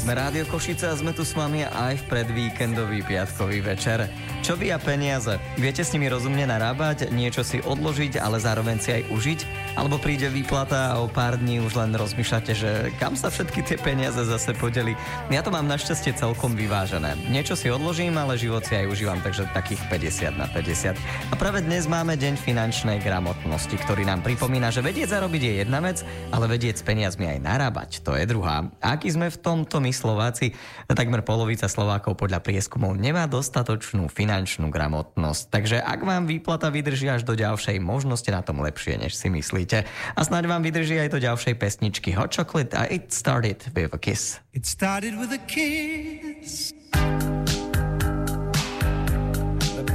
Sme Rádio Košice a sme tu s vami aj v predvíkendový piatkový večer. Čo vy a peniaze? Viete s nimi rozumne narábať, niečo si odložiť, ale zároveň si aj užiť? Alebo príde výplata a o pár dní už len rozmýšľate, že kam sa všetky tie peniaze zase podeli? Ja to mám našťastie celkom vyvážené. Niečo si odložím, ale život si aj užívam, takže takých 50/50. A práve dnes máme deň finančnej gramotnosti, ktorý nám pripomína, že vedieť zarobiť je jedna vec, ale vedieť s peniazmi aj narábať, to je druhá. A aký sme v tomto my Slováci? Takmer polovica Slovákov podľa prieskumov nemá dostatočnú finančnú gramotnosť. Takže ak vám výplata vydrží až do ďalšej, možno ste na tom lepšie, než si myslíte. A snáď vám vydrží aj do ďalšej pesničky Hot Chocolate a It Started with a Kiss. It started with a kiss.